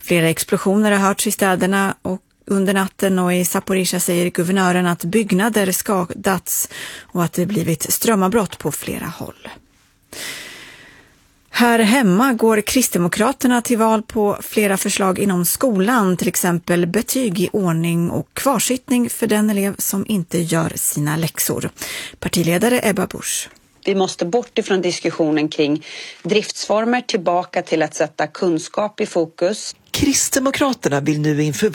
Flera explosioner har hörts i städerna och under natten, och i Zaporizjzja säger guvernören att byggnader skadats och att det blivit strömavbrott på flera håll. Här hemma går Kristdemokraterna till val på flera förslag inom skolan, till exempel betyg i ordning och kvarsittning för den elev som inte gör sina läxor. Partiledare Ebba Busch. Vi måste bort ifrån diskussionen kring driftsformer tillbaka till att sätta kunskap i fokus. Kristdemokraterna vill nu inför